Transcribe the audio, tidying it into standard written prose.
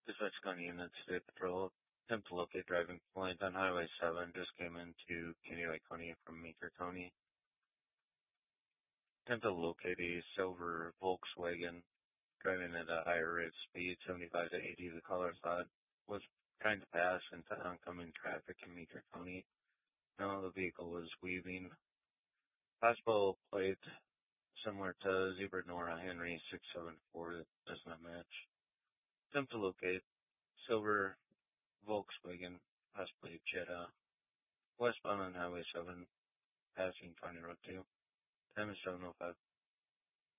Dispatch County Unit State Patrol. Attempt to locate driving complaint on Highway 7. Just came into Candy Lake County from Meeker County. Attempt to locate a silver Volkswagen driving at a higher rate of speed, 75 to 80. The caller thought was trying to pass into oncoming traffic in Meeker County. Now the vehicle was weaving. Possible plate similar to Zebra Nora Henry 674 that does not match. Attempt to locate silver Volkswagen, possibly Jetta, westbound on Highway 7, passing County Road 2. Time is 7:05.